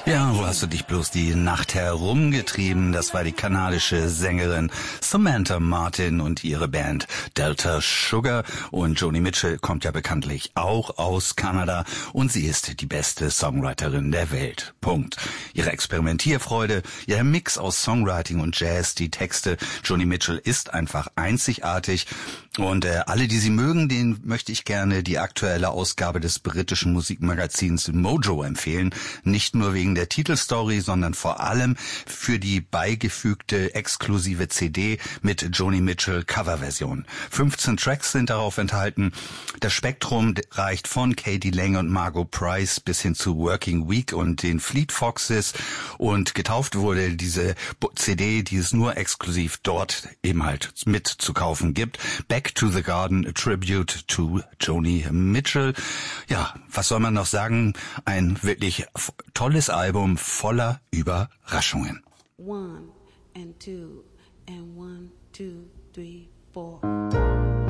Ja, wo hast du dich bloß die Nacht herumgetrieben? Das war die kanadische Sängerin Samantha Martin und ihre Band Delta Sugar. Und Joni Mitchell kommt ja bekanntlich auch aus Kanada und sie ist die beste Songwriterin der Welt. Punkt. Ihre Experimentierfreude, ihr Mix aus Songwriting und Jazz, die Texte. Joni Mitchell ist einfach einzigartig. Und alle, die sie mögen, denen möchte ich gerne die aktuelle Ausgabe des britischen Musikmagazins Mojo empfehlen. Nicht nur wegen der Titelstory, sondern vor allem für die beigefügte exklusive CD mit Joni Mitchell Coverversion. 15 Tracks sind darauf enthalten. Das Spektrum reicht von Katie Lang und Margot Price bis hin zu Working Week und den Fleet Foxes. Und getauft wurde diese CD, die es nur exklusiv dort eben halt mit zu kaufen gibt. Back to the Garden, a Tribute to Joni Mitchell. Ja, was soll man noch sagen? Ein wirklich tolles Album voller Überraschungen. 1 and 2 and 1, 2, 3, 4